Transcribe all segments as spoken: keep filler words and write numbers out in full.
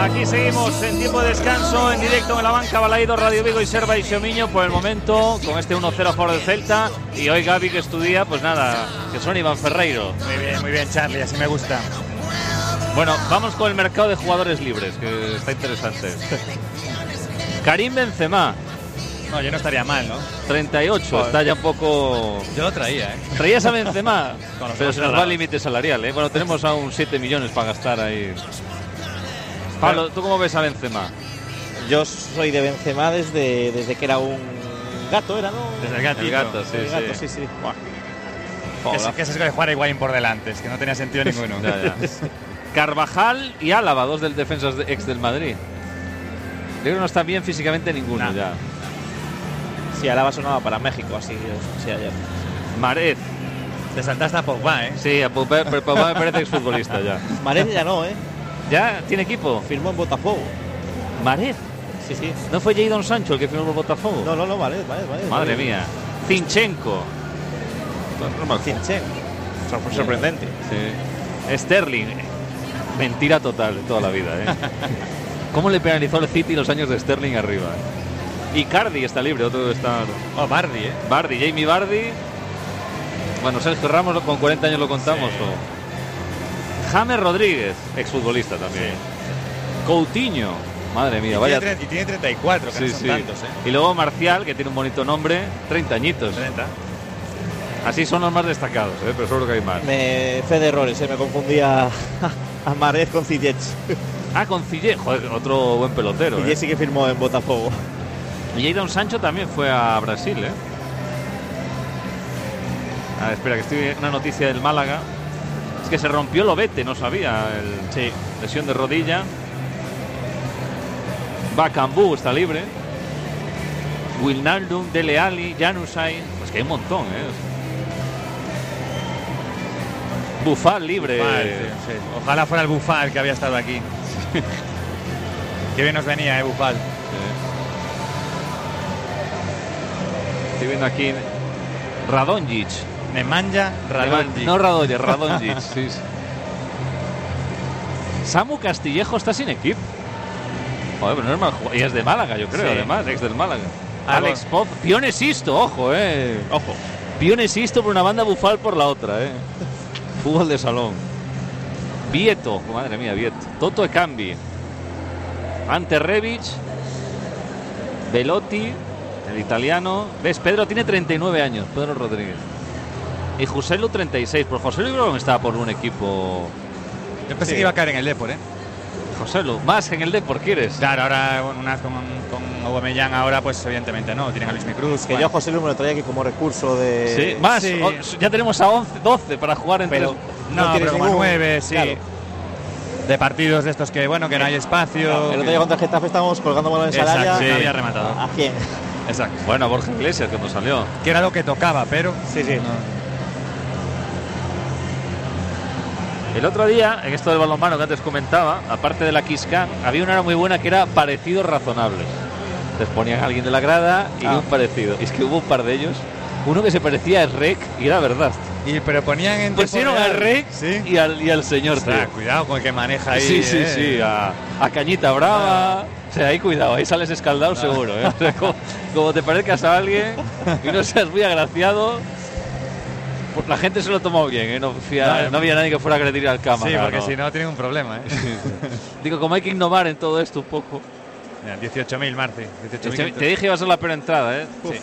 Aquí seguimos en tiempo de descanso, en directo en la banca, Balaídos, Radio Vigo y Serva y Xomiño, por el momento, con este uno cero a favor del Celta. Y hoy Gaby, que estudia, pues nada, que son Iván Ferreiro. Muy bien, muy bien, Charlie, así me gusta. Bueno, vamos con el mercado de jugadores libres, que está interesante. Karim Benzema. No, yo no estaría mal, ¿no? treinta y ocho, Joder. Está ya un poco... Yo lo traía, ¿eh? ¿Traías a Benzema? Pero se nos cerrados. va el límite salarial, ¿eh? Bueno, tenemos aún siete millones para gastar ahí. Pablo, ¿tú cómo ves a Benzema? Yo soy de Benzema desde, desde que era un gato, ¿era, no? Desde el gatito. El gato, sí, el sí. gato, sí, sí. Que es, que es eso de jugar a Higuaín por delante, es que no tenía sentido ninguno. Ya, ya. Carvajal y Álava, dos del defensas de, ex del Madrid. Yo creo que no está bien físicamente ninguno Nah. ya. Sí, Álava sonaba para México, así, sí, ayer. Marez. Te saltaste a Pogba, ¿eh? Sí, a Pogba, pero Pogba me parece exfutbolista ya. Marez ya no, ¿eh? ¿Ya? ¿Tiene equipo? Firmó en Botafogo. Marez. Sí, sí. ¿No fue Jadon Sancho el que firmó por Botafogo? No, no, no, Marez, Marez, Marez. Madre mía. Zinchenko. Zinchenko. Sor- sorprendente. Sí. Sterling. Mentira total de toda la vida, ¿eh? ¿Cómo le penalizó al City los años de Sterling arriba? Icardi está libre, otro de estar. Oh, Bardi, ¿eh? Bardi, Jamie Bardi. Bueno, Sergio Ramos con cuarenta años lo contamos. Sí. O... James Rodríguez, exfutbolista también. Sí. Coutinho. Madre mía, y vaya. Tiene, y tiene treinta y cuatro, que Sí, no son sí. tantos, ¿eh? Y luego Marcial, que tiene un bonito nombre, treinta añitos. treinta. Así son los más destacados, ¿eh? Pero seguro que hay más. Me fe de errores, ¿eh? Me confundía a Marez con Ziyech. Ah, con Cille, joder, otro buen pelotero. Ziyech ¿eh? sí que firmó en Botafogo. Y Jadon Sancho también fue a Brasil, ¿eh? Ah, espera, que estoy en una noticia del Málaga. Es que se rompió Lobete, no sabía. El... Sí. Lesión de rodilla. Bakambu está libre. Wijnaldum, Dele Alli, Januzaj. Pues que hay un montón, ¿eh? Buffal libre. Bufal, sí, sí. Ojalá fuera el Bufal que había estado aquí. Qué bien nos venía, ¿eh, Bufal? Estoy viendo aquí Radonjic. Nemanja Radonjic. No Radonjic, Radonjic. Sí, sí. Samu Castillejo está sin equipo. Joder, pero no es mal jugador. Y es de Málaga, yo creo, Sí. además, ex del Málaga. Ah, Alex Pop, Pione Sisto, ojo, eh. Ojo. Pione Sisto por una banda, Bufal por la otra, eh. Fútbol de salón. Vieto, oh, madre mía, Vieto. Toto Ekambi. Ante Rebic. Velotti, el italiano. ¿Ves? Pedro tiene treinta y nueve años, Pedro Rodríguez. Y Joselu treinta y seis. Por Joselu creo que estaba por un equipo. Yo pensé Sí. que iba a caer en el Depor, ¿eh? Joselu, más que en el Depor, ¿quieres? Claro, ahora una con, con Aubameyang, ahora pues evidentemente no. Tienen a Luis Cruz. Que yo a José Luis me lo traía aquí como recurso de... Sí, más. sí. O- ya tenemos a once, doce para jugar entre. Pero No, no tienes pero como ningún- nueve, sí. Claro. De partidos de estos que, bueno, que no hay espacio. El otro día contra el Getafe estábamos colgando bola en Exacto, Salaya. sí. Sí. No había rematado. ¿A quién? Exacto. Bueno, Borja Iglesias, cuando salió. Que era lo que tocaba, pero. Sí, sí. No. El otro día, en esto del balonmano que antes comentaba, aparte de la Kiss-Can, había una hora muy buena que era parecidos razonables. Les ponían a alguien de la grada y Ah. un parecido. Y es que hubo un par de ellos. Uno que se parecía a Rec y era verdad. Y, pero ponían en. Pusieron tiempo a real. Rec Sí. y, al, y al señor. Ostras, tío. cuidado con el que maneja ahí. Sí, sí, eh. sí. A, a Cañita Brava. O sea, ahí cuidado, ahí sales escaldado seguro. ¿eh? O sea, como, como te parezcas a alguien y no seas muy agraciado. Pues la gente se lo tomó bien, ¿eh? No, fía- No, no había nadie que fuera a agredir al cámara. Sí, porque ¿no? si no tienen un problema, ¿eh? Digo, como hay que innovar en todo esto un poco. Mira, dieciocho mil, Marci. dieciocho mil Te, quinientos. te dije que iba a ser la peor entrada, ¿eh? Sí.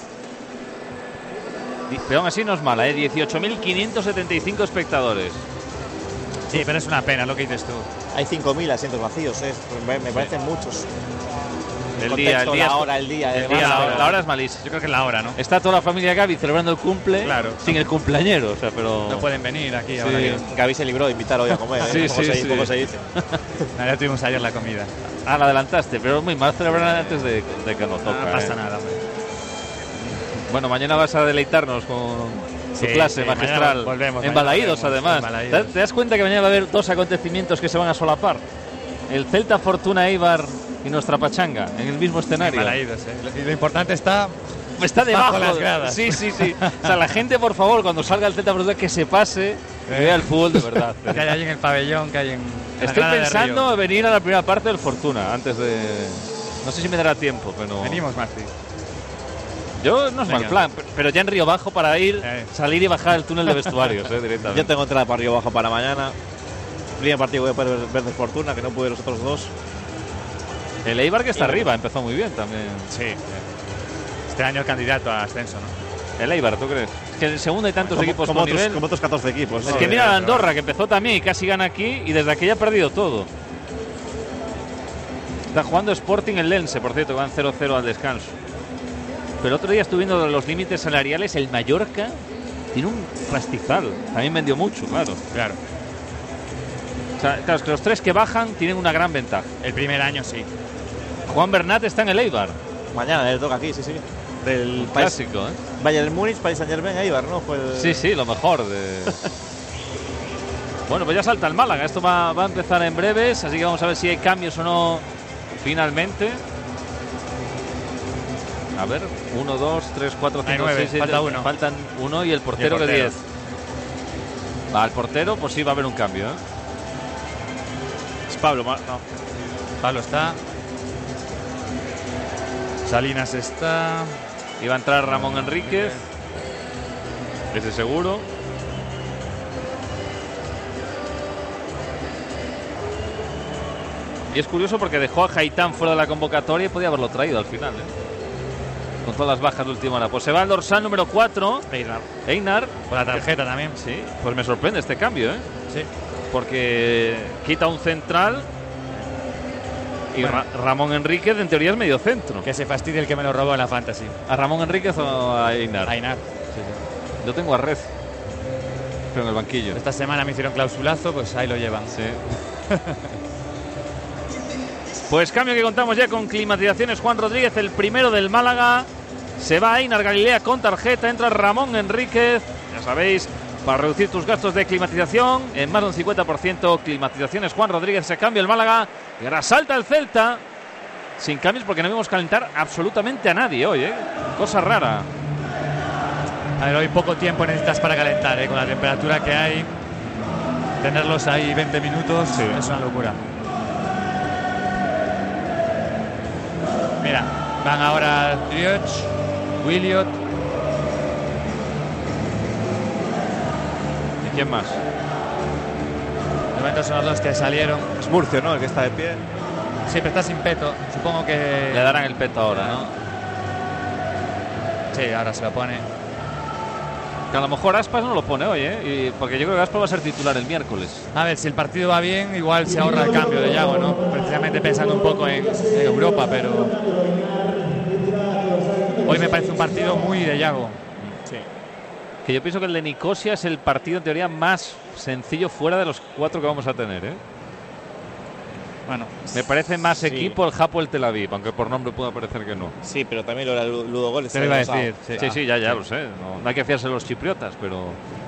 Di- Pero aún así no es mala, ¿eh? dieciocho mil quinientos setenta y cinco espectadores. Sí, pero es una pena lo que dices tú. Hay cinco mil asientos vacíos, ¿eh? Me, me parecen muchos. El contexto, día, el día, la hora, el día, el además, día, la, la hora, hora. la hora es malísima. Yo creo que es la hora, ¿no? Está toda la familia Gaby celebrando el cumple Claro. sin el cumpleañero, o sea, pero... No pueden venir aquí Sí. ahora que. Gaby se libró de invitar hoy a comer, ¿eh? Sí, ¿Cómo, sí, se, sí. cómo se dice? No, ya tuvimos ayer la comida. Ah, la adelantaste, pero es muy mal celebrar antes de, de que nos No, toca. no pasa ¿eh? nada, hombre. Bueno, mañana vas a deleitarnos con tu Sí, clase sí, magistral. mañana volvemos, en mañana Balaídos, volvemos, además. en Balaídos. ¿Te, te das cuenta que mañana va a haber dos acontecimientos que se van a solapar? El Celta Fortuna Eibar y nuestra pachanga en el mismo escenario. Malaídos, ¿eh? Y lo importante está. Está debajo. Bajo las gradas. Sí, sí, sí. O sea, la gente, por favor, cuando salga el Celta Fortuna, que se pase Que vea el fútbol de verdad. Que hay ahí en el pabellón, que hay en... en Estoy la pensando en venir a la primera parte del Fortuna, antes de... No sé si me dará tiempo, pero... Venimos, Maxi. Yo no es Venga. mal plan, pero ya en Río Bajo para ir, Eh. salir y bajar el túnel de vestuarios, eh, directamente. Yo tengo entrada para Río Bajo para mañana. Primer partido voy a poder ver de Fortuna, que no pude los otros dos. El Eibar que está Y- arriba, empezó muy bien también. Sí. Este año candidato a ascenso, ¿no? El Eibar, ¿tú crees? Es que en el segundo hay tantos Como, equipos como con otros, nivel. como otros catorce equipos. Es ¿no? que De- mira de- a Andorra, que empezó también y casi gana aquí, y desde aquí ha perdido todo. Está jugando Sporting el Lense, por cierto, que van cero cero al descanso. Pero el otro día estuve viendo los límites salariales. El Mallorca tiene un pastizal. También vendió mucho, claro. Claro. O sea, claro, es que los tres que bajan tienen una gran ventaja. El primer año sí. Juan Bernat está en el Eibar. Mañana le toca aquí, sí, sí. Del Un país, clásico, ¿eh? Bayern Múnich, Paris Saint Germain, Eibar, ¿no? Fue el... Sí, sí, lo mejor de... Bueno, pues ya salta el Málaga. Esto va, va a empezar en breves, así que vamos a ver si hay cambios o no finalmente. A ver, uno, dos, tres, cuatro, Hay cinco, nueve, seis, siete. falta uno. Faltan uno y el portero, Y el que portero. diez. Va, el portero, pues sí va a haber un cambio, ¿eh? Es Pablo, Ma- no. Pablo está. Salinas está. Iba a entrar Ramón Enríquez. Ese seguro. Y es curioso porque dejó a Haitán fuera de la convocatoria y podía haberlo traído al final, ¿eh? Con todas las bajas de última hora. Pues se va al dorsal número cuatro. Einar. Einar. Con la tarjeta también. Sí, pues me sorprende este cambio, ¿eh? Sí. Porque quita un central y Bueno. Ra- Ramón Enríquez en teoría es medio centro. Que se fastidie el que me lo robó en la Fantasy. ¿A Ramón Enríquez o a Einar? Ainar. Yo tengo a Red, pero en el banquillo. Esta semana me hicieron clausulazo, pues ahí lo llevan. Sí. Pues cambio que contamos ya con climatizaciones. Juan Rodríguez, el primero del Málaga. Se va a Einar Galilea con tarjeta. Entra Ramón Enríquez. Ya sabéis, para reducir tus gastos de climatización en más de un cincuenta por ciento. Climatizaciones Juan Rodríguez. Se cambia el Málaga. Y ahora salta el Celta. Sin cambios porque no vimos calentar absolutamente a nadie hoy, ¿eh? Cosa rara. A ver, hoy poco tiempo necesitas para calentar, ¿eh? Con la temperatura que hay. Tenerlos ahí veinte minutos es una locura. Mira, van ahora Drioch, Williot. ¿Y quién más? De momento son los dos que salieron. Es Murcio, ¿no? El que está de pie. Siempre está sin peto. Supongo que. Le darán el peto ahora, ¿no? Sí, ahora se lo pone. Que a lo mejor Aspas no lo pone hoy, ¿eh? Y porque yo creo que Aspas va a ser titular el miércoles. A ver, si el partido va bien, igual se ahorra el cambio de Yago, ¿no? Precisamente pensando un poco en, en Europa, pero. Hoy me parece un partido muy de Yago. Sí. Que yo pienso que el de Nicosia es el partido en teoría más sencillo fuera de los cuatro que vamos a tener, ¿eh? Bueno, Me parece más Sí. equipo el Hapoel Tel Aviv, aunque por nombre pueda parecer que no. Sí, pero también lo era Lu- Ludo Gol. te lo iba a decir. Sí, sí, ya, ya lo sé. No, no hay que fiarse de los chipriotas, pero...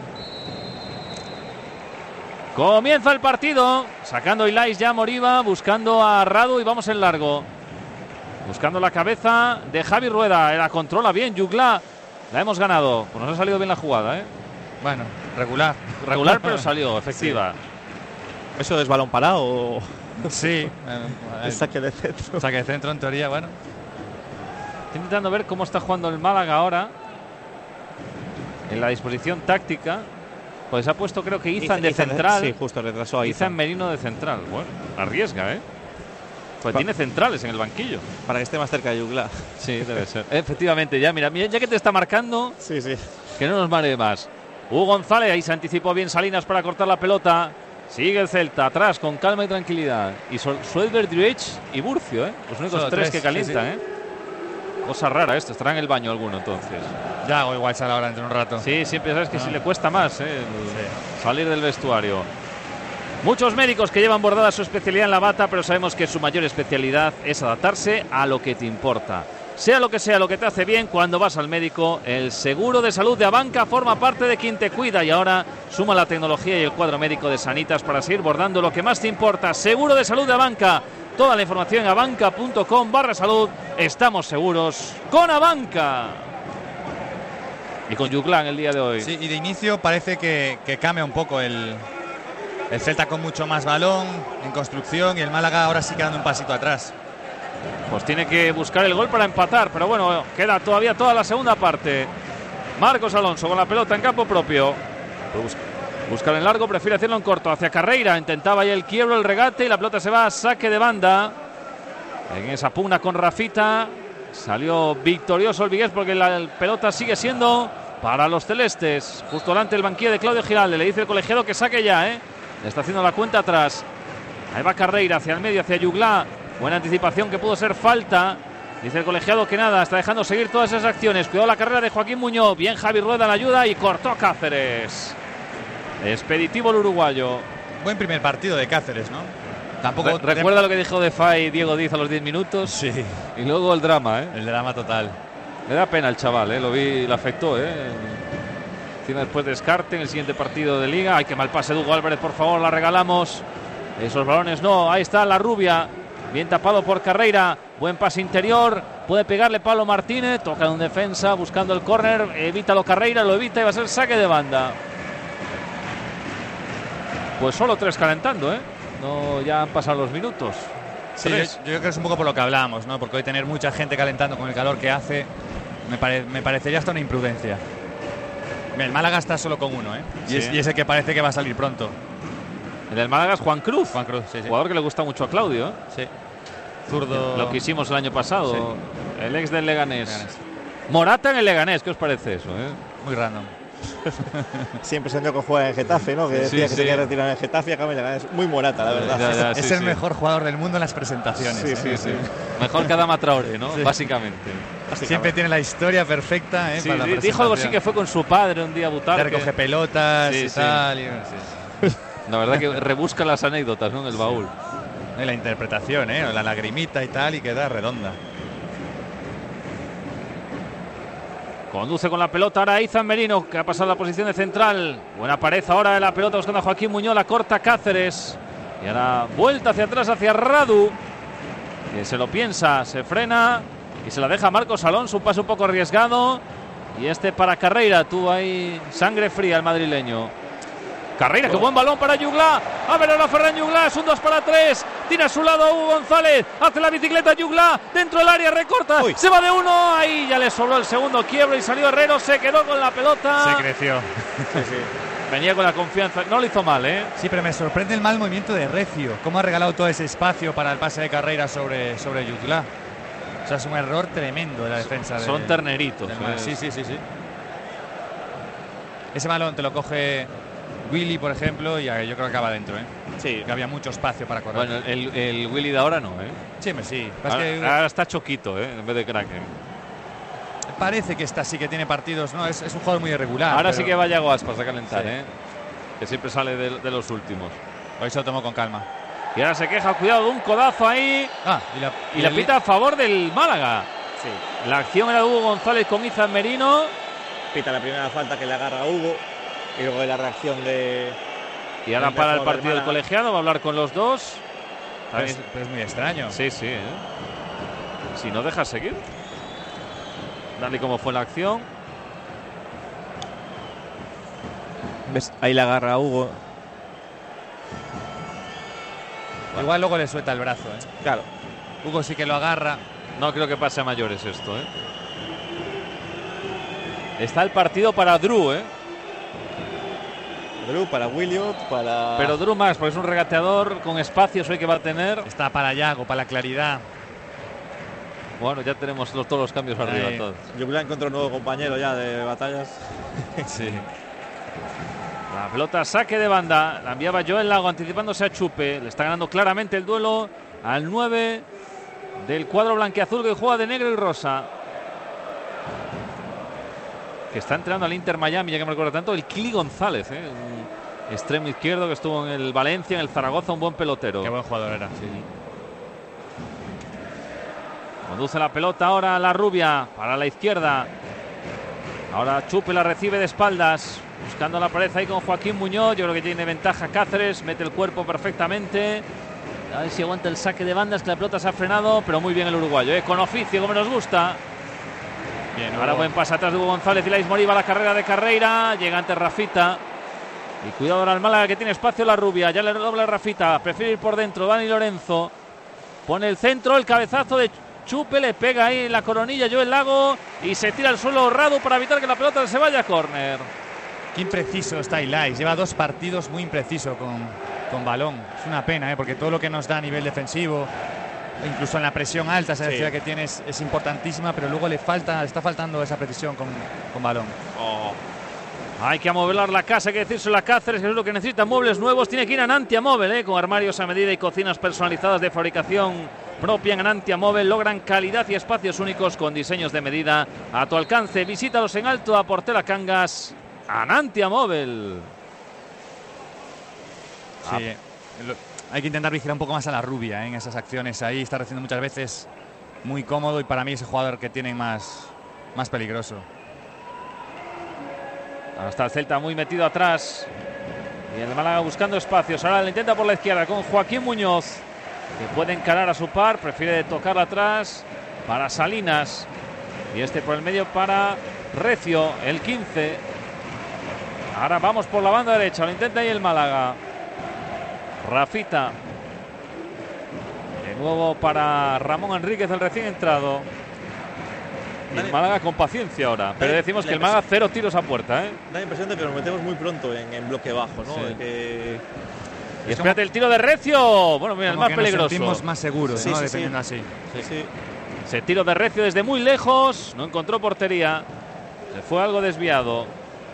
Comienza el partido. Sacando Ilais ya Moriba, buscando a Radu y vamos en largo. Buscando la cabeza de Javi Rueda. La controla bien, Yugla. La hemos ganado. Pues nos ha salido bien la jugada, ¿eh? bueno, regular. Regular, pero salió, efectiva. ¿Eso es balón parado o Sí. el saque de centro? Saque de centro, en teoría, bueno. Estoy intentando ver cómo está jugando el Málaga ahora. En la disposición táctica. Pues ha puesto creo que Izan de central. Sí, justo retrasó a Izan Izan. Merino de central. Bueno, arriesga, ¿eh? Pues Pa- tiene centrales en el banquillo. Para que esté más cerca de Yugla. Sí, debe ser. Efectivamente, ya, mira, mira, ya que te está marcando, Sí, sí. que no nos maree más. Hugo González, ahí se anticipó bien Salinas para cortar la pelota. Sigue el Celta, atrás, con calma y tranquilidad. Y Suelber, Drioch y Murcio, ¿eh? Los únicos Solo tres, tres, que calientan, sí, sí. ¿eh? Cosa rara esto, estará en el baño alguno entonces. Yago igual sale ahora dentro de un rato. Sí, siempre sabes que Ah. si le cuesta más, ¿eh? el salir del vestuario. Muchos médicos que llevan bordada su especialidad en la bata, pero sabemos que su mayor especialidad es adaptarse a lo que te importa. Sea lo que sea lo que te hace bien, cuando vas al médico, el seguro de salud de Abanca forma parte de quien te cuida y ahora suma la tecnología y el cuadro médico de Sanitas para seguir bordando lo que más te importa. Seguro de salud de Abanca. Toda la información en abanca punto com barra salud. Estamos seguros con Abanca. Y con Yuclán el día de hoy. Sí, y de inicio parece que, que cambia un poco el, el Celta con mucho más balón en construcción y el Málaga ahora sí quedando un pasito atrás. Pues tiene que buscar el gol para empatar, pero bueno, queda todavía toda la segunda parte. Marcos Alonso con la pelota en campo propio. Buscar en largo, prefiere hacerlo en corto hacia Carreira. Intentaba ahí el quiebro, el regate y la pelota se va a saque de banda. En esa pugna con Rafita salió victorioso el Vigués porque la pelota sigue siendo para los celestes. Justo delante del banquillo de Claudio Giralde. Le dice el colegiado que saque ya, ¿eh? Le está haciendo la cuenta atrás. Ahí va Carreira hacia el medio, hacia Yuglá. Buena anticipación que pudo ser falta. Dice el colegiado que nada, está dejando seguir todas esas acciones. Cuidado la carrera de Joaquín Muñoz. Bien Javi Rueda en la ayuda y cortó Cáceres. Expeditivo el uruguayo. Buen primer partido de Cáceres, ¿no? Tampoco Re recuerda lo que dijo de Fay Diego Díaz a los diez minutos. Sí. Y luego el drama, ¿eh? El drama total. Le da pena al chaval, ¿eh? Lo vi, le afectó, ¿eh? Encima después descarte en el siguiente partido de Liga. Ay, qué mal pase de Hugo Álvarez, por favor, la regalamos. Esos balones no, ahí está la rubia. Bien tapado por Carreira. Buen pase interior. Puede pegarle Pablo Martínez. Toca en un defensa buscando el córner. Evítalo Carreira, lo evita y va a ser saque de banda. Pues solo tres calentando, ¿eh? No, ya han pasado los minutos. Sí, yo, yo creo que es un poco por lo que hablábamos, ¿no? Porque hoy tener mucha gente calentando con el calor que hace me, pare, me parecería hasta una imprudencia. El Málaga está solo con uno, ¿eh? Sí. Y, es, y ese que parece que va a salir pronto. El del Málaga es Juan Cruz. Juan Cruz, sí, sí. Jugador que le gusta mucho a Claudio, ¿eh? Sí. Zurdo. Lo que hicimos el año pasado. Sí. El ex del Leganés. Leganés. Morata en el Leganés, ¿qué os parece eso, eh? Muy random. Siempre soñó con jugar en Getafe, ¿no? Que decía sí, que sí. tenía que retirar en Getafe y acá me es muy Morata, la verdad. Ya, ya, es sí, el sí. mejor jugador del mundo en las presentaciones. Sí, ¿eh? sí, sí. Mejor que Adama Traoré, ¿no? Sí. Básicamente. Básicamente. Siempre tiene la historia perfecta, ¿eh? Sí, para la dijo algo así que fue con su padre un día a Butarque. Que recoge pelotas sí, y sí. tal. Y, sí. La verdad que rebusca las anécdotas, ¿no? En el baúl. Y la interpretación, ¿eh? La lagrimita y tal, y queda redonda. Conduce con la pelota ahora Izan Merino, que ha pasado la posición de central. Buena pared ahora de la pelota buscando a Joaquín Muñoz, la corta Cáceres. Y ahora vuelta hacia atrás hacia Radu, que se lo piensa, se frena y se la deja Marcos Alonso, un paso un poco arriesgado. Y este para Carreira, tuvo ahí sangre fría el madrileño. Carreira, qué buen balón para Yuglá. A ver ahora Ferran Yuglá, es un dos para tres. Tira a su lado Hugo González. Hace la bicicleta Yuglá. Dentro del área, recorta. Uy. Se va de uno. Ahí ya le sobró el segundo quiebro y salió Herrero. Se quedó con la pelota. Se creció. Sí, sí. Venía con la confianza. No lo hizo mal, ¿eh? Sí, pero me sorprende el mal movimiento de Recio. Cómo ha regalado todo ese espacio para el pase de Carreira sobre, sobre Yuglá. O sea, es un error tremendo de la defensa. Son de, terneritos. Eh. Sí, sí, sí, sí. Ese balón te lo coge Willy, por ejemplo, y yo creo que acaba dentro, ¿eh? Sí. Que había mucho espacio para correr. Bueno, el, el Willy de ahora no, ¿eh? Sí, sí. Ahora, que ahora está choquito, ¿eh? En vez de Kraken. Parece que esta sí que tiene partidos, ¿no? Es, es un jugador muy irregular. Ahora pero... sí que vaya Aspas a calentar, sí. ¿eh? Que siempre sale de, de los últimos. Hoy se lo tomó con calma. Y ahora se queja, cuidado, de un codazo ahí. Ah, y la, y y la pita a favor del Málaga. Sí. La acción era de Hugo González con Izan Merino. Pita la primera falta que le agarra a Hugo. Y luego de la reacción de... Y ahora para el partido del colegiado, va a hablar con los dos. Pero es, pero es muy extraño. Sí, sí. ¿eh? Si no deja seguir. Dale cómo fue la acción. ¿Ves? Ahí le agarra a Hugo. Igual luego le suelta el brazo, ¿eh? Claro. Hugo sí que lo agarra. No creo que pase a mayores esto, ¿eh? Está el partido para Drew, ¿eh? Drew, para Williot, para... Pero Drew más, porque es un regateador con espacios hoy que va a tener. Está para Yago, para la claridad. Bueno, ya tenemos los, todos los cambios Ahí. arriba todos. Yuglá encontró un nuevo compañero ya de batallas. Sí. La pelota, saque de banda. La enviaba Joel Lago anticipándose a Chupe. Le está ganando claramente el duelo al nueve del cuadro blanquiazul que juega de negro y rosa. Que está entrenando al Inter Miami, ya que me recuerdo tanto, el Kili González, ¿eh? Un extremo izquierdo que estuvo en el Valencia, en el Zaragoza, un buen pelotero. Qué buen jugador era. Sí. Conduce la pelota ahora la rubia para la izquierda. Ahora Chupe la recibe de espaldas, buscando la pared ahí con Joaquín Muñoz. Yo creo que tiene ventaja Cáceres, mete el cuerpo perfectamente. A ver si aguanta el saque de bandas, que la pelota se ha frenado, pero muy bien el uruguayo, ¿eh? Con oficio, como nos gusta. Bien, Ahora buen pase atrás de Hugo González y Lais Moriba, la carrera de Carreira. Llega ante Rafita. Y cuidado ahora el Málaga, que tiene espacio la rubia. Ya le dobla Rafita. Prefiere ir por dentro. Dani Lorenzo. Pone el centro, el cabezazo de Chupe. Le pega ahí en la coronilla Joel Lago. Y se tira al suelo Radu para evitar que la pelota se vaya a córner. Qué impreciso está Ilais. Lleva dos partidos muy impreciso con, con balón. Es una pena, ¿eh? Porque todo lo que nos da a nivel defensivo, incluso en la presión alta, esa necesidad sí. que tiene es, es importantísima, pero luego le falta, le está faltando esa precisión con, con balón. Oh. Hay que amobelar la casa, hay que decirse a Cáceres, que es lo que necesita, muebles nuevos. Tiene que ir a Nantia Móvil, ¿eh? Con armarios a medida y cocinas personalizadas de fabricación propia. En Nantia Móvil logran calidad y espacios únicos con diseños de medida a tu alcance. Visítalos en Alto a Portela Cangas, a Nantia Móvil. Sí, ah. lo, hay que intentar vigilar un poco más a la rubia, ¿eh? En esas acciones ahí. Está recibiendo muchas veces muy cómodo y para mí es el jugador que tiene más, más peligroso. Hasta el Celta muy metido atrás. Y el Málaga buscando espacios. Ahora le intenta por la izquierda con Joaquín Muñoz, que puede encarar a su par. Prefiere tocarla atrás para Salinas. Y este por el medio para Recio, el quince. Ahora vamos por la banda derecha. Lo intenta ahí el Málaga. Rafita. De nuevo para Ramón Enríquez, el recién entrado. Y el Málaga con paciencia ahora. Pero decimos que el Málaga cero tiros a puerta, ¿eh? Da la impresión de que nos metemos muy pronto en, en bloque bajo, ¿no? Sí. De que... Y espérate el tiro de Recio. Bueno, mira, el más que peligroso. Nos sentimos más seguros, sí, ¿no? Sí, Dependiendo sí. así. Sí, sí. Ese tiro de Recio desde muy lejos. No encontró portería. Se fue algo desviado.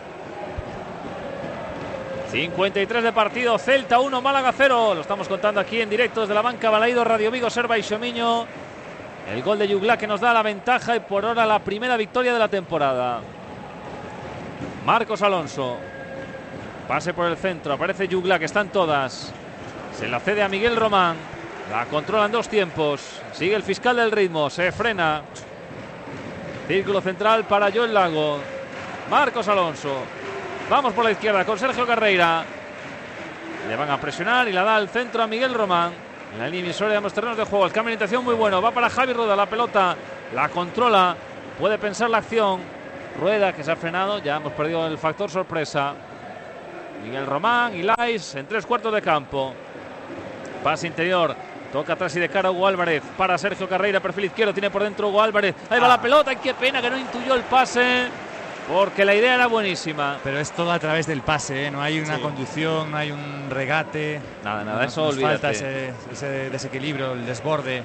cincuenta y tres de partido. Celta uno, Málaga cero. Lo estamos contando aquí en directo desde la banca Balaído, Radio Vigo, Serva y Xomiño. El gol de Jugla que nos da la ventaja y por ahora la primera victoria de la temporada. Marcos Alonso. Pase por el centro. Aparece Jugla, que están todas. Se la cede a Miguel Román. La controlan dos tiempos. Sigue el fiscal del ritmo. Se frena. Círculo central para Joel Lago. Marcos Alonso. Vamos por la izquierda con Sergio Carreira. Le van a presionar y la da al centro a Miguel Román. En la línea divisoria de ambos terrenos de juego. El cambio de orientación muy bueno. Va para Javi Rueda. La pelota la controla. Puede pensar la acción. Rueda, que se ha frenado. Ya hemos perdido el factor sorpresa. Miguel Román y Lais en tres cuartos de campo. Pase interior. Toca atrás y de cara Hugo Álvarez. Para Sergio Carreira. Perfil izquierdo. Tiene por dentro Hugo Álvarez. Ahí va ah. la pelota. Y qué pena que no intuyó el pase. Porque la idea era buenísima. Pero es todo a través del pase, ¿eh? No hay una sí. conducción, no hay un regate. Nada, nada, nos, eso nos olvídate. falta ese, ese desequilibrio, el desborde.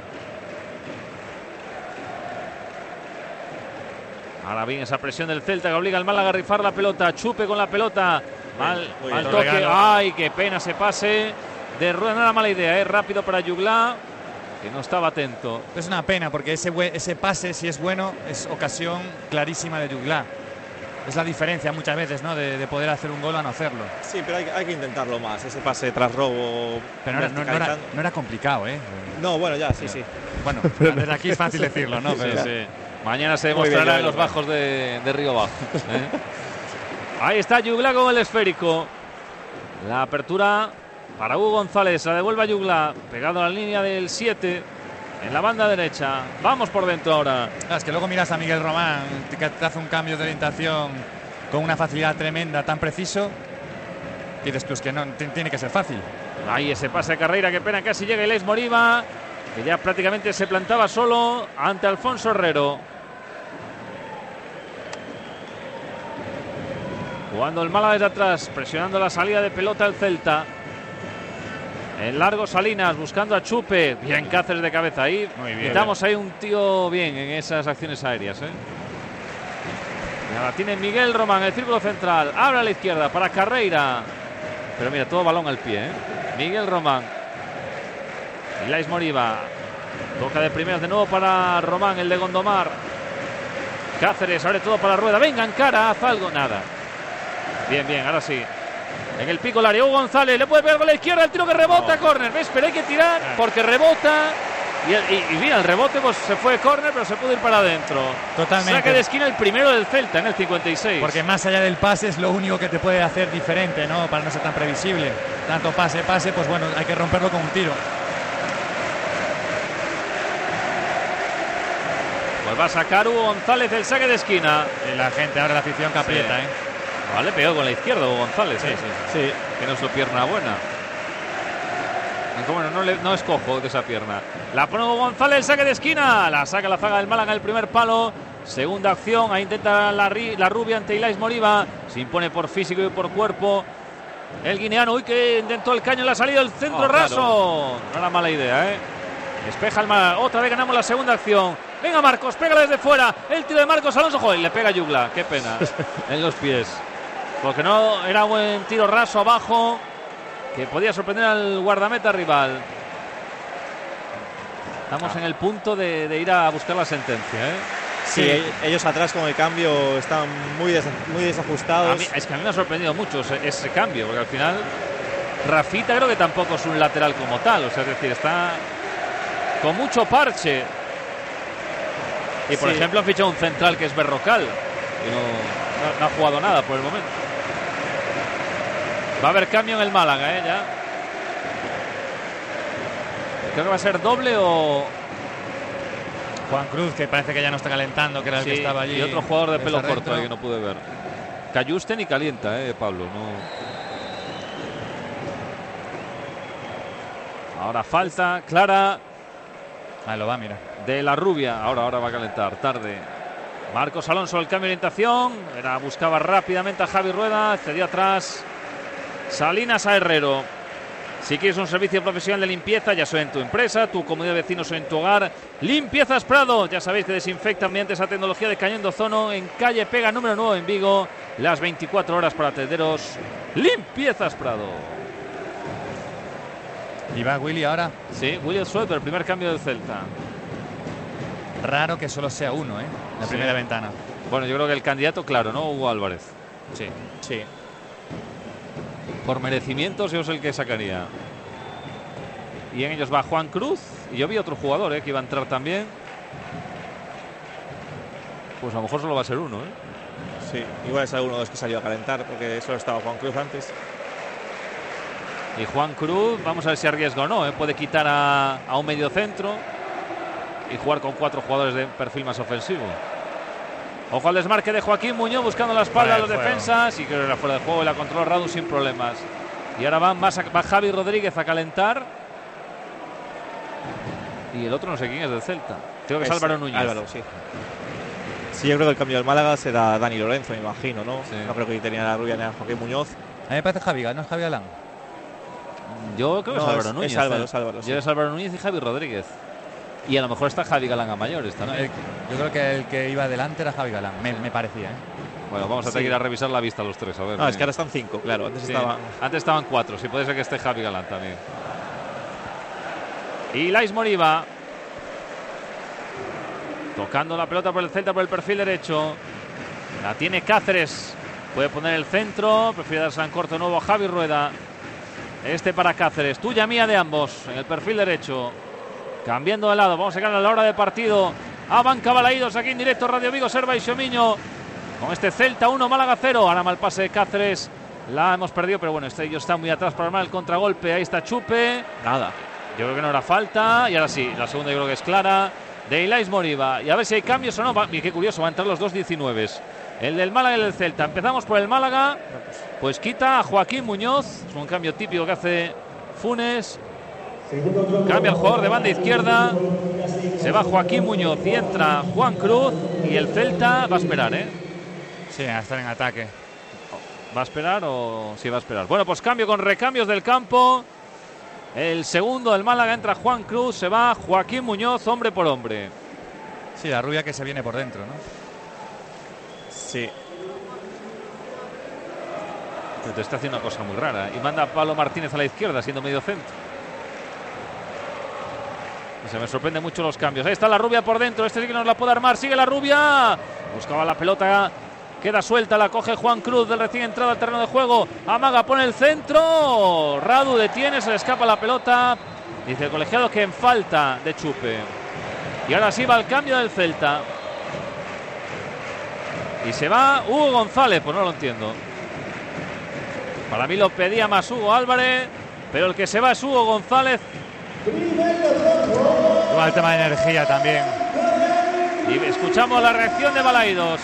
Ahora bien, esa presión del Celta que obliga al Málaga a rifar la pelota. Chupe con la pelota. Mal, Uy, mal uy, toque. regalo. Ay, qué pena ese pase. De Rueda, no era mala idea, ¿eh? Rápido para Jugla, que no estaba atento. Es una pena porque ese, ese pase, si es bueno, es ocasión clarísima de Jugla. Es la diferencia muchas veces, ¿no? De, de poder hacer un gol a no hacerlo. Sí, pero hay, hay que intentarlo más. Ese pase tras robo. Pero no era, no, no, era, no era complicado, ¿eh? No, bueno, ya, sí, sí. Bueno, desde aquí es fácil decirlo, ¿no? Pero, sí, sí. Mañana se demostrará en los bajos de, de Río Bajo. ¿eh? Ahí está Jugla con el esférico. La apertura para Hugo González. La devuelve a Jugla. Pegado a la línea del siete. En la banda derecha. Vamos por dentro ahora. Es que luego miras a Miguel Román, que te hace un cambio de orientación con una facilidad tremenda, tan preciso. Y dices, pues que no, tiene que ser fácil. Ahí ese pase de Carreira, qué pena, casi llega Ilais Moriba, que ya prácticamente se plantaba solo ante Alfonso Herrero. Jugando el Málaga desde atrás, presionando la salida de pelota el Celta. En largo Salinas buscando a Chupe. Bien Cáceres de cabeza ahí. Necesitamos ahí un tío bien en esas acciones aéreas, ¿eh? Y ahora tiene Miguel Román, el círculo central. Abre a la izquierda para Carreira. Pero mira, todo balón al pie, ¿eh? Miguel Román. Ilais Moriba. Toca de primeras de nuevo para Román, el de Gondomar. Cáceres abre todo para Rueda. Venga, encara, haz algo. Nada. Bien, bien, ahora sí. En el pico el área, Hugo González, le puede pegar con la izquierda, el tiro que rebota, oh. córner, ¿ves? Pero hay que tirar porque rebota. Y, y, y mira, el rebote pues se fue córner, pero se pudo ir para adentro. Totalmente. Saque de esquina el primero del Celta en el cincuenta y seis. Porque más allá del pase es lo único que te puede hacer diferente, ¿no? Para no ser tan previsible. Tanto pase, pase, pues bueno, hay que romperlo con un tiro. Pues va a sacar Hugo González el saque de esquina. Y la gente ahora, la afición que aprieta, Sí. ¿eh? Vale, pegó con la izquierda Hugo González. Sí, ¿eh? sí, Sí. Tiene su pierna buena. Aunque bueno, no, le, no es cojo de esa pierna. La pone Hugo González, el saque de esquina. La saca la zaga del Málaga, el primer palo. Segunda acción, ahí intenta la, la rubia ante Ilais Moriba. Se impone por físico y por cuerpo el guineano. Uy, que intentó el caño, le ha salido el centro Oh, claro. raso. No era mala idea, ¿eh? Despeja el Málaga. Otra vez ganamos la segunda acción. Venga Marcos, pégala desde fuera. El tiro de Marcos Alonso. Joder, le pega a Yugla. Qué pena. En los pies. Porque no era buen tiro raso abajo, que podía sorprender al guardameta rival. Estamos ah. en el punto de, de ir a buscar la sentencia, ¿eh? Sí, sí, ellos atrás con el cambio están muy, des, muy desajustados. A mí, es que a mí me ha sorprendido mucho ese, ese cambio, porque al final Rafita creo que tampoco es un lateral como tal, o sea, es decir, está con mucho parche. Y por sí. ejemplo han fichado un central que es Berrocal, y no, no, no ha jugado nada por el momento. Va a haber cambio en el Málaga, ¿eh? Ya. Creo que va a ser doble o... Juan Cruz, que parece que ya no está calentando, que era el sí, que estaba allí. Y otro jugador de pelo adentro. corto ahí que no pude ver. Cayuste ni calienta, ¿eh, Pablo? No. Ahora falta clara. Ahí lo va, mira. De la rubia. Ahora, ahora va a calentar. Tarde. Marcos Alonso, el cambio de orientación. Era, buscaba rápidamente a Javi Rueda. Cedió atrás. Salinas a Herrero. Si quieres un servicio profesional de limpieza, ya sea en tu empresa, tu comunidad de vecinos o en tu hogar, Limpiezas Prado. Ya sabéis que desinfectan mediante esa tecnología de cañón de ozono en calle Pega número nueve en Vigo. Las veinticuatro horas para atenderos. Limpiezas Prado. ¿Y va Willy ahora? Sí, Willy Suelto, el primer cambio del Celta. Raro que solo sea uno, ¿eh? La sí. primera ventana. Bueno, yo creo que el candidato, claro, ¿no? Hugo Álvarez. Sí. Sí. Por merecimientos yo soy el que sacaría. Y en ellos va Juan Cruz. Y yo vi otro jugador, ¿eh? Que iba a entrar también. Pues a lo mejor solo va a ser uno, ¿eh? Sí, igual es alguno de los que salió a calentar, porque solo estaba Juan Cruz antes. Y Juan Cruz, vamos a ver si arriesga o no, ¿eh? Puede quitar a, a un medio centro y jugar con cuatro jugadores de perfil más ofensivo. Ojo al desmarque de Joaquín Muñoz buscando la espalda a los defensas. Y creo que era fuera de juego y la controla Radu sin problemas. Y ahora van más a, va Javi Rodríguez a calentar. Y el otro no sé quién es del Celta. Creo que es, es Álvaro Núñez. Álvaro, sí. Sí, yo creo que el cambio del Málaga será Dani Lorenzo, me imagino, ¿no? Sí. No creo que tenía la rubia ni a Joaquín Muñoz. A mí me parece Javi, ¿no es Javi Alán? Yo creo que no, es Álvaro es, Núñez. Es Álvaro, ¿eh? es Álvaro. Sí. Yo es Álvaro Núñez y Javi Rodríguez. Y a lo mejor está Javi Galán a mayores también. No, yo creo que el que iba adelante era Javi Galán, me, me parecía, ¿eh? Bueno, vamos a tener sí. que ir a revisar la vista los tres, a ver. No, ¿eh? es que ahora están cinco, claro. Antes, sí. estaban... Antes estaban cuatro, sí, puede ser que esté Javi Galán también. Y Ilais Moriba. Tocando la pelota por el Celta, por el perfil derecho. La tiene Cáceres. Puede poner el centro, prefiere darse en corto nuevo a Javi Rueda. Este para Cáceres, tuya mía de ambos, en el perfil derecho. Cambiando de lado, vamos a llegar a la hora de partido. A Banca Balaídos, aquí en directo Radio Vigo, Serva y Xomiño. Con este Celta uno, Málaga cero. Ahora mal pase de Cáceres. La hemos perdido, pero bueno, este ellos está muy atrás para armar el contragolpe. Ahí está Chupe. Nada. Yo creo que no era falta. Y ahora sí, la segunda yo creo que es clara. De Ilais Moriba. Y a ver si hay cambios o no. Y qué curioso, va a entrar los dos diecinueve. El del Málaga y el del Celta. Empezamos por el Málaga. Pues quita a Joaquín Muñoz. Es un cambio típico que hace Funes. Cambia el jugador de banda izquierda. Se va Joaquín Muñoz y entra Juan Cruz. Y el Celta va a esperar, ¿eh? Sí, a estar en ataque. ¿Va a esperar o sí va a esperar? Bueno, pues cambio con recambios del campo. El segundo del Málaga entra Juan Cruz. Se va Joaquín Muñoz, hombre por hombre. Sí, la rubia que se viene por dentro, ¿no? Sí. Pero te está haciendo una cosa muy rara. Y manda a Pablo Martínez a la izquierda, siendo medio centro. Y se me sorprende mucho los cambios. Ahí está la rubia por dentro. Este sí que nos la puede armar. Sigue la rubia. Buscaba la pelota. Queda suelta. La coge Juan Cruz del recién entrado al terreno de juego. Amaga, pone el centro. Radu detiene. Se le escapa la pelota. Dice el colegiado que en falta de Chupe. Y ahora sí va el cambio del Celta. Y se va Hugo González. Pues no lo entiendo. Para mí lo pedía más Hugo Álvarez. Pero el que se va es Hugo Igual el tema de energía también. Y escuchamos la reacción de Balaidos.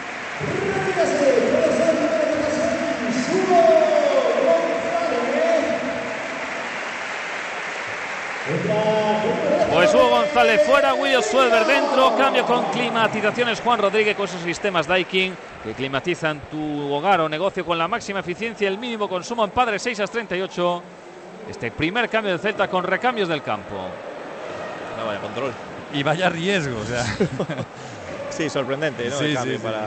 Pues Hugo González fuera, William Suelver dentro. Cambio con climatizaciones Juan Rodríguez, con esos sistemas Daikin que climatizan tu hogar o negocio con la máxima eficiencia y el mínimo consumo en Padre seis a treinta y ocho. Este primer cambio del Celta con recambios del campo. No, vaya control. Y vaya riesgo, o sea. Sí, sorprendente, ¿no? Sí, el cambio sí, para...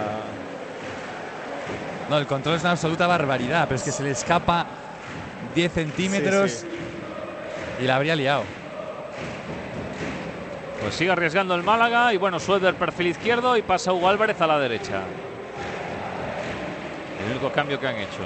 No, el control es una absoluta barbaridad, pero es que se le escapa diez centímetros sí, sí. Y la habría liado. Pues sigue arriesgando el Málaga y bueno, Suelver perfil izquierdo y pasa Hugo Álvarez a la derecha. El único cambio que han hecho.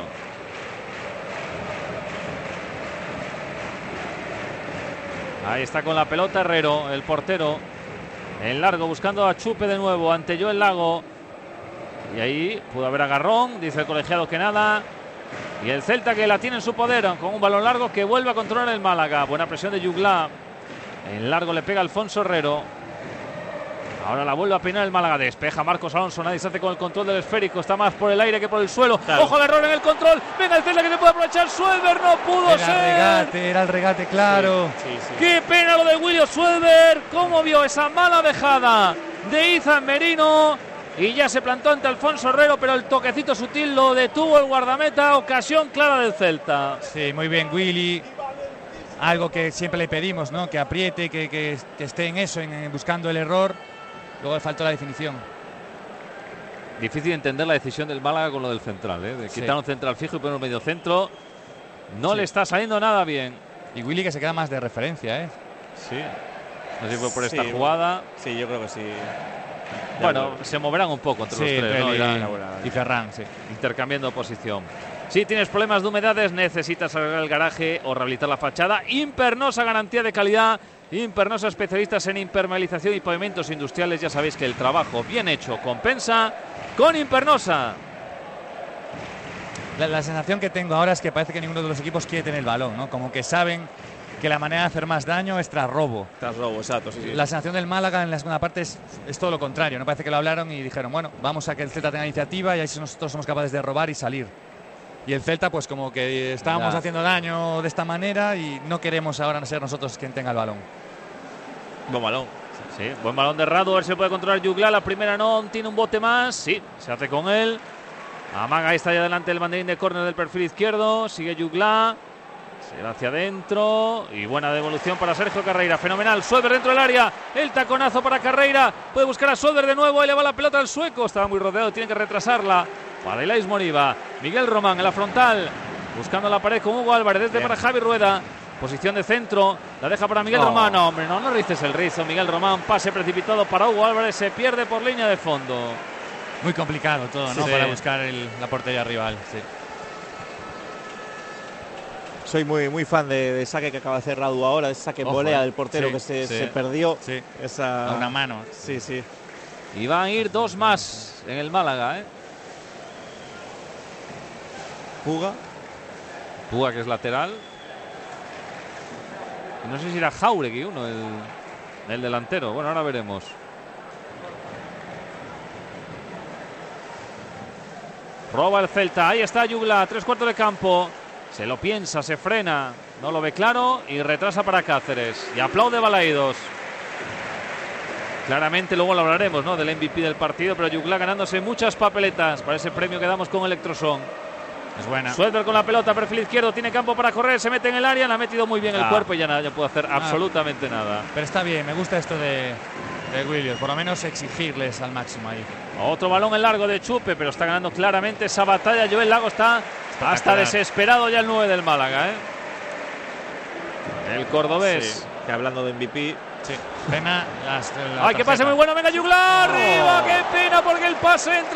Ahí está con la pelota Herrero, el portero. En largo buscando a Chupe de nuevo ante Joel Lago. Y ahí pudo haber agarrón, dice el colegiado que nada. Y el Celta que la tiene en su poder con un balón largo que vuelve a controlar el Málaga. Buena presión de Yugla. En largo le pega Alfonso Herrero. Ahora la vuelve a peinar el Málaga. Despeja Marcos Alonso. Nadie se hace con el control del esférico. Está más por el aire que por el suelo. Claro. Ojo al error en el control. Venga el Celta que se puede aprovechar. Suelver no pudo era ser. Era el regate, era el regate claro. Sí, sí, sí. Qué pena lo de William Suelver. Cómo vio esa mala dejada de Izan Merino. Y ya se plantó ante Alfonso Herrero, pero el toquecito sutil lo detuvo el guardameta. Ocasión clara del Celta. Sí, muy bien Willy. Algo que siempre le pedimos, ¿no? Que apriete, que, que, que esté en eso, en, en buscando el error. Luego le faltó la definición. Difícil entender la decisión del Málaga con lo del central, ¿eh? De quitar sí. un central fijo y poner un medio centro. No sí. le está saliendo nada bien. Y Willy que se queda más de referencia, ¿eh? Sí. No sé si fue por sí, esta jugada. Sí, yo creo que sí. Bueno, se moverán un poco entre sí, los tres, ¿no? Irán, y Ferran, sí. Intercambiando posición. Si tienes problemas de humedades, necesitas arreglar el garaje o rehabilitar la fachada. Impernosa, garantía de calidad. Impernosa, especialistas en impermeabilización y pavimentos industriales. Ya sabéis que el trabajo bien hecho compensa con Impernosa. La, la sensación que tengo ahora es que parece que ninguno de los equipos quiere tener el balón, ¿no? Como que saben que la manera de hacer más daño es tras robo. Tras robo, exacto. Sí, sí. La sensación del Málaga en la segunda parte es, es todo lo contrario. No parece que lo hablaron y dijeron, bueno, vamos a que el Celta tenga iniciativa y ahí nosotros somos capaces de robar y salir. Y el Celta, pues como que estábamos ya. haciendo daño de esta manera y no queremos ahora ser nosotros quien tenga el balón. Buen balón. Sí, buen balón de Radu, a ver si puede controlar Yugla. La primera no, tiene un bote más. Sí, se hace con él. Amaga está ya delante del banderín de córner del perfil izquierdo. Sigue Yugla. Se va hacia adentro. Y buena devolución para Sergio Carreira. Fenomenal. Suelver dentro del área. El taconazo para Carreira. Puede buscar a Suelver de nuevo. Ahí le va la pelota al sueco. Estaba muy rodeado. Tiene que retrasarla. Para Ilais Moriba. Miguel Román en la frontal. Buscando la pared con Hugo Álvarez. Desde Bien. para Javi Rueda. Posición de centro. La deja para Miguel oh. Román. No, hombre, no, no rices el rizo. Miguel Román. Pase precipitado para Hugo Álvarez. Se pierde por línea de fondo. Muy complicado todo, ¿no? Sí. Para buscar el, la portería rival. Sí. Soy muy, muy fan de, de saque que acaba de hacer Radu ahora, de saque Ojo, volea eh. del portero sí, que se, sí. se perdió. Sí. Esa... A una mano. Sí, sí. Y van a ir dos más en el Málaga, ¿eh? Puga. Puga, que es lateral. Y no sé si era Jauregui uno, el, el delantero. Bueno, ahora veremos. Roba el Celta, ahí está Yugla, tres cuartos de campo. Se lo piensa, se frena, no lo ve claro y retrasa para Cáceres. Y aplaude Balaidos. Claramente luego lo hablaremos, ¿no? Del M V P del partido, pero Yugla ganándose muchas papeletas para ese premio que damos con Electroson. Es buena. Suelver con la pelota, perfil izquierdo, tiene campo para correr, se mete en el área, le ha metido muy bien ah. el cuerpo y ya nada, ya puede hacer ah. absolutamente nada. Pero está bien, me gusta esto de, de Williams, por lo menos exigirles al máximo ahí. Otro balón en largo de Chupe, pero está ganando claramente esa batalla. Joel Lago está hasta desesperado ya el nueve del Málaga, ¿eh? El cordobés. Sí, que hablando de M V P. Sí. Pena las, la ¡Ay, que pase muy bueno! ¡Venga, Yugla! ¡Arriba! ¡Qué pena! Porque el pase entre